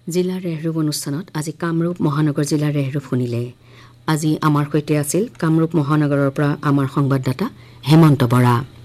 জিলা ৰেহৰূপ অনুষ্ঠানত আজি কামৰূপ মহানগৰ জিলাৰ ৰেহৰূপ শুনিলে। আজি আমাৰ সৈতে আছিল কামৰূপ মহানগৰৰ পৰা আমাৰ সংবাদদাতা হেমন্ত বৰা।